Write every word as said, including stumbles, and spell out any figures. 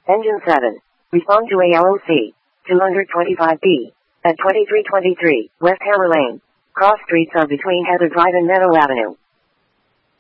Engine seven. Respond to A L O C. two twenty-five B. At twenty-three twenty-three, West Hammer Lane. Cross streets are between Heather Drive and Meadow Avenue.